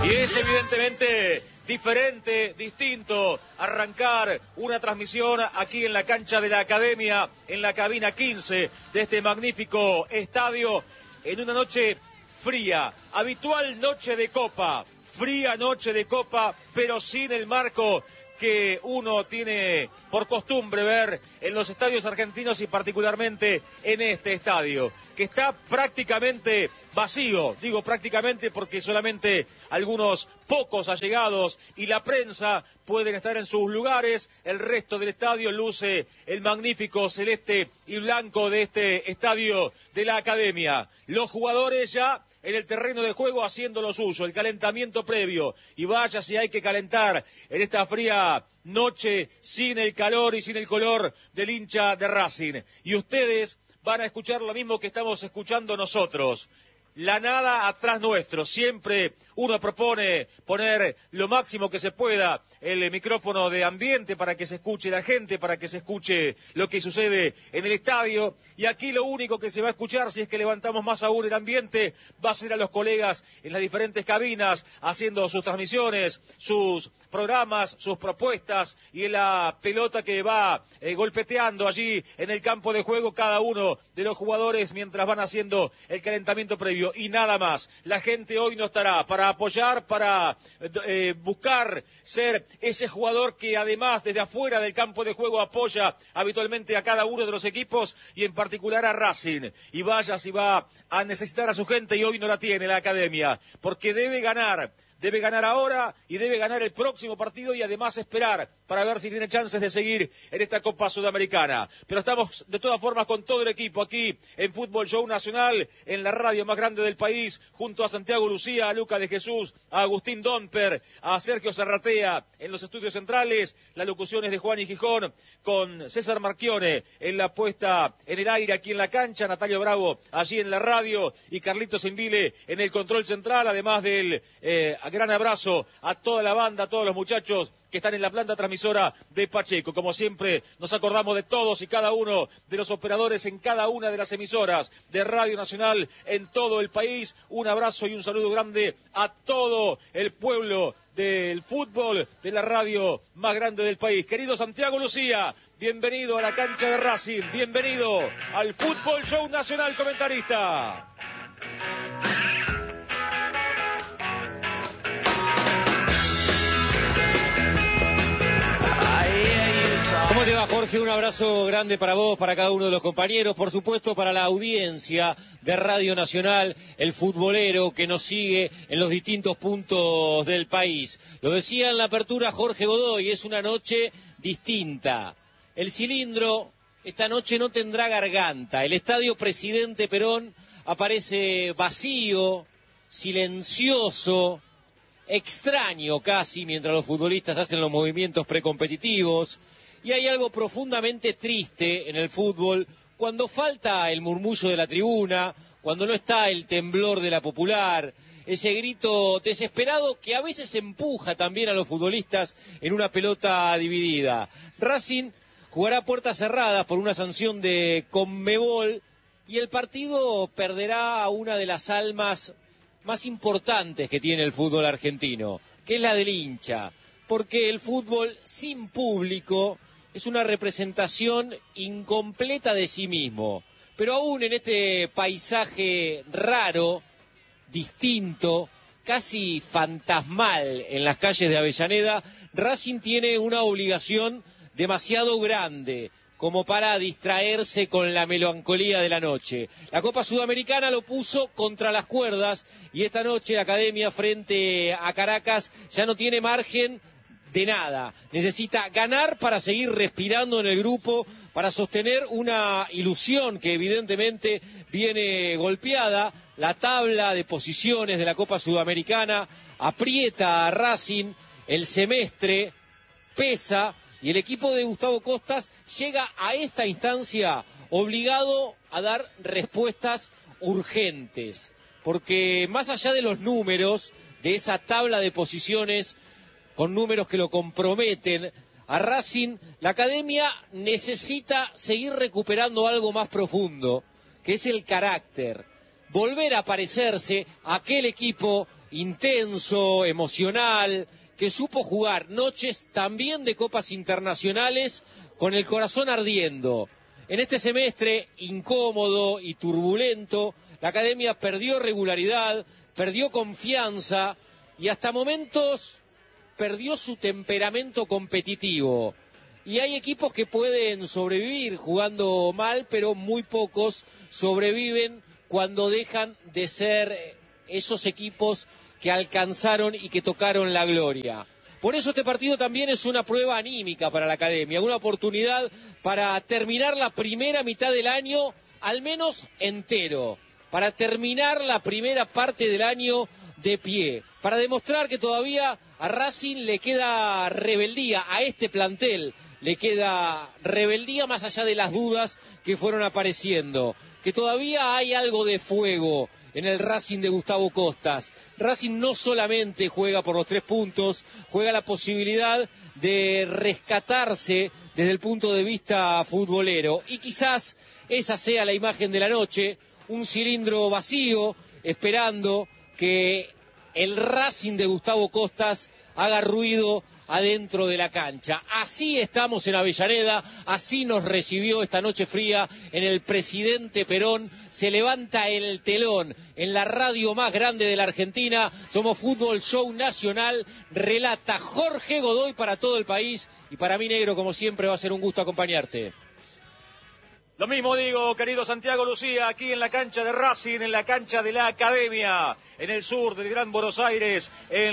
Y es evidentemente diferente, distinto, arrancar una transmisión aquí en la cancha de la Academia, en la cabina 15 de este magnífico estadio, en una noche fría, habitual noche de copa, fría noche de copa, pero sin el marco que uno tiene por costumbre ver en los estadios argentinos y particularmente en este estadio, que está prácticamente vacío. Digo prácticamente porque solamente algunos pocos allegados y la prensa pueden estar en sus lugares. El resto del estadio luce el magnífico celeste y blanco de este estadio de la Academia. Los jugadores ya en el terreno de juego haciendo lo suyo, el calentamiento previo. Y vaya si hay que calentar en esta fría noche sin el calor y sin el color del hincha de Racing. Y ustedes van a escuchar lo mismo que estamos escuchando nosotros. La nada atrás nuestro. Siempre uno propone poner lo máximo que se pueda el micrófono de ambiente para que se escuche la gente, para que se escuche lo que sucede en el estadio. Y aquí lo único que se va a escuchar, si es que levantamos más aún el ambiente, va a ser a los colegas en las diferentes cabinas haciendo sus transmisiones, sus programas, sus propuestas y en la pelota que va golpeteando allí en el campo de juego cada uno de los jugadores mientras van haciendo el calentamiento previo. Y nada más. La gente hoy no estará para apoyar, para buscar ser ese jugador que además desde afuera del campo de juego apoya habitualmente a cada uno de los equipos y en particular a Racing. Y vaya si va a necesitar a su gente y hoy no la tiene la Academia, porque debe ganar. Debe ganar ahora y debe ganar el próximo partido y además esperar para ver si tiene chances de seguir en esta Copa Sudamericana. Pero estamos de todas formas con todo el equipo aquí en Fútbol Show Nacional, en la radio más grande del país, junto a Santiago Lucía, a Luca de Jesús, a Agustín Domper, a Sergio Zarratea en los estudios centrales, las locuciones de Juan y Gijón, con César Marchione en la puesta en el aire aquí en la cancha, Natalia Bravo allí en la radio y Carlitos Invile en el control central, además del gran abrazo a toda la banda, a todos los muchachos que están en la planta transmisora de Pacheco. Como siempre, nos acordamos de todos y cada uno de los operadores en cada una de las emisoras de Radio Nacional en todo el país. Un abrazo y un saludo grande a todo el pueblo del fútbol de la radio más grande del país. Querido Santiago Lucía, bienvenido a la cancha de Racing, bienvenido al Fútbol Show Nacional, comentarista. ¿Cómo te va, Jorge? Un abrazo grande para vos, para cada uno de los compañeros, por supuesto para la audiencia de Radio Nacional, el futbolero que nos sigue en los distintos puntos del país. Lo decía en la apertura Jorge Godoy, es una noche distinta. El cilindro esta noche no tendrá garganta. El estadio Presidente Perón aparece vacío, silencioso, extraño casi, mientras los futbolistas hacen los movimientos precompetitivos. Y hay algo profundamente triste en el fútbol cuando falta el murmullo de la tribuna, cuando no está el temblor de la popular, ese grito desesperado que a veces empuja también a los futbolistas en una pelota dividida. Racing jugará a puertas cerradas por una sanción de Conmebol y el partido perderá a una de las almas más importantes que tiene el fútbol argentino, que es la del hincha, porque el fútbol sin público es una representación incompleta de sí mismo. Pero aún en este paisaje raro, distinto, casi fantasmal en las calles de Avellaneda, Racing tiene una obligación demasiado grande como para distraerse con la melancolía de la noche. La Copa Sudamericana lo puso contra las cuerdas y esta noche la Academia frente a Caracas ya no tiene margen de nada. Necesita ganar para seguir respirando en el grupo, para sostener una ilusión que evidentemente viene golpeada. La tabla de posiciones de la Copa Sudamericana aprieta a Racing, el semestre pesa y el equipo de Gustavo Costas llega a esta instancia obligado a dar respuestas urgentes, porque más allá de los números de esa tabla de posiciones con números que lo comprometen a Racing, la Academia necesita seguir recuperando algo más profundo, que es el carácter. Volver a parecerse a aquel equipo intenso, emocional, que supo jugar noches también de copas internacionales con el corazón ardiendo. En este semestre incómodo y turbulento, la academia perdió regularidad, perdió confianza y hasta momentos perdió su temperamento competitivo. Y hay equipos que pueden sobrevivir jugando mal, pero muy pocos sobreviven cuando dejan de ser esos equipos que alcanzaron y que tocaron la gloria. Por eso este partido también es una prueba anímica para la academia, una oportunidad para terminar la primera mitad del año al menos entero, para terminar la primera parte del año de pie, para demostrar que todavía a Racing le queda rebeldía, a este plantel le queda rebeldía más allá de las dudas que fueron apareciendo, que todavía hay algo de fuego en el Racing de Gustavo Costas. Racing no solamente juega por los 3 puntos, juega la posibilidad de rescatarse desde el punto de vista futbolero. Y quizás esa sea la imagen de la noche, un cilindro vacío, esperando que el Racing de Gustavo Costas haga ruido adentro de la cancha. Así estamos en Avellaneda, así nos recibió esta noche fría en el Presidente Perón. Se levanta el telón en la radio más grande de la Argentina. Somos Fútbol Show Nacional, relata Jorge Godoy para todo el país. Y para mí, negro, como siempre, va a ser un gusto acompañarte. Lo mismo digo, querido Santiago Lucía, aquí en la cancha de Racing, en la cancha de la Academia, en el sur del Gran Buenos Aires,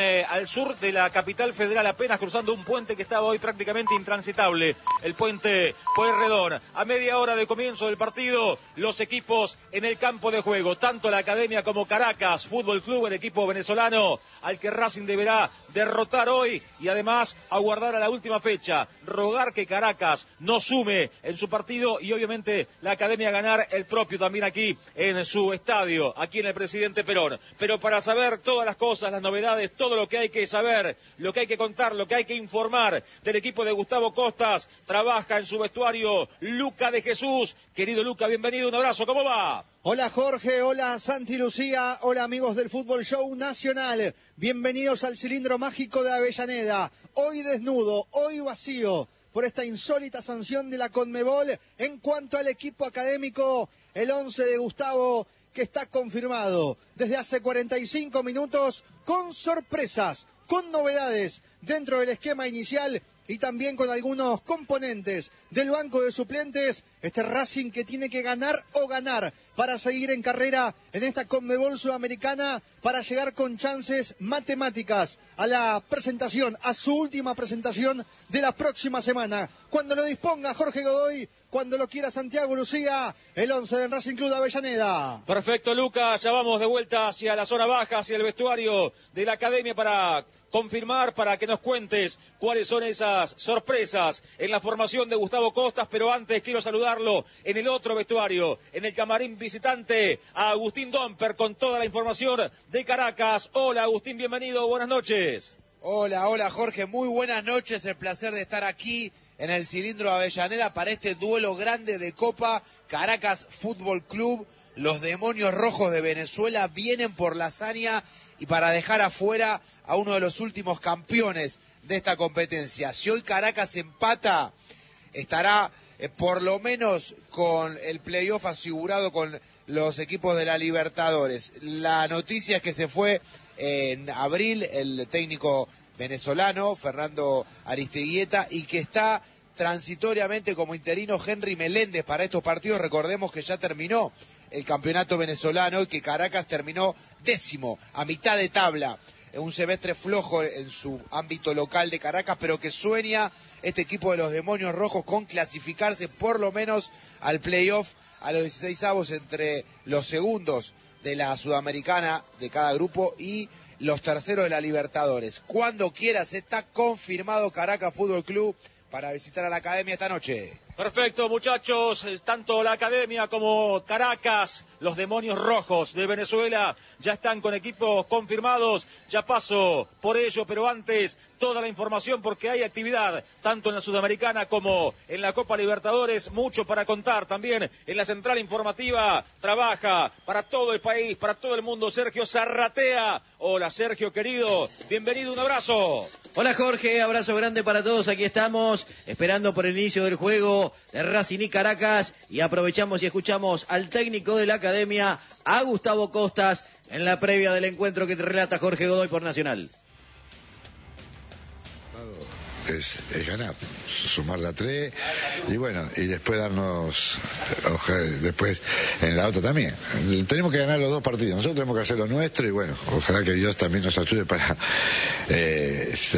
al sur de la capital federal, apenas cruzando un puente que estaba hoy prácticamente intransitable, el puente Pueyrredón. A media hora de comienzo del partido, los equipos en el campo de juego, tanto la Academia como Caracas Fútbol Club, el equipo venezolano, al que Racing deberá derrotar hoy y además aguardar a la última fecha, rogar que Caracas no sume en su partido y obviamente la Academia ganar el propio también aquí en su estadio, aquí en el Presidente Perón. Pero para saber todas las cosas, las novedades, todo lo que hay que saber, lo que hay que contar, lo que hay que informar del equipo de Gustavo Costas, trabaja en su vestuario Luca de Jesús. Querido Luca, bienvenido, un abrazo, ¿cómo va? Hola Jorge, hola Santi Lucía, hola amigos del Fútbol Show Nacional. Bienvenidos al cilindro mágico de Avellaneda. Hoy desnudo, hoy vacío, por esta insólita sanción de la Conmebol. En cuanto al equipo académico, el 11 de Gustavo, que está confirmado desde hace 45 minutos, con sorpresas, con novedades dentro del esquema inicial y también con algunos componentes del banco de suplentes. Este Racing que tiene que ganar o ganar para seguir en carrera en esta Conmebol Sudamericana, para llegar con chances matemáticas a la presentación, a su última presentación de la próxima semana. Cuando lo disponga Jorge Godoy, cuando lo quiera Santiago Lucía, el 11 del Racing Club de Avellaneda. Perfecto, Lucas, ya vamos de vuelta hacia la zona baja, hacia el vestuario de la Academia para confirmar, para que nos cuentes cuáles son esas sorpresas en la formación de Gustavo Costas, pero antes quiero saludarlo en el otro vestuario, en el camarín visitante, a Agustín Domper con toda la información de Caracas. Hola Agustín, bienvenido, buenas noches. Hola Jorge, muy buenas noches, el placer de estar aquí en el cilindro de Avellaneda para este duelo grande de Copa. Caracas Fútbol Club, los demonios rojos de Venezuela vienen por la hazaña y para dejar afuera a uno de los últimos campeones de esta competencia. Si hoy Caracas empata, estará por lo menos con el playoff asegurado con los equipos de la Libertadores. La noticia es que se fue en abril el técnico venezolano Fernando Aristeguieta y que está transitoriamente como interino Henry Meléndez para estos partidos. Recordemos que ya terminó el campeonato venezolano y que Caracas terminó 10º, a mitad de tabla. Un semestre flojo en su ámbito local de Caracas, pero que sueña este equipo de los demonios rojos con clasificarse por lo menos al playoff, a los 16avos entre los segundos de la Sudamericana de cada grupo y los terceros de la Libertadores. Cuando quieras, está confirmado Caracas Fútbol Club para visitar a la Academia esta noche. Perfecto, muchachos, tanto la Academia como Caracas, los Demonios Rojos de Venezuela, ya están con equipos confirmados. Ya paso por ello, pero antes toda la información porque hay actividad tanto en la Sudamericana como en la Copa Libertadores. Mucho para contar también en la central informativa. Trabaja para todo el país, para todo el mundo, Sergio Zarratea. Hola, Sergio, querido. Bienvenido, un abrazo. Hola, Jorge. Abrazo grande para todos. Aquí estamos esperando por el inicio del juego de Racing y Caracas. Y aprovechamos y escuchamos al técnico de la Academia, a Gustavo Costas, en la previa del encuentro que te relata Jorge Godoy por Nacional. Es ganar, sumar de a 3 y bueno, y después darnos, después en la otra también. Tenemos que ganar los 2 partidos, nosotros tenemos que hacer lo nuestro y bueno, ojalá que Dios también nos ayude para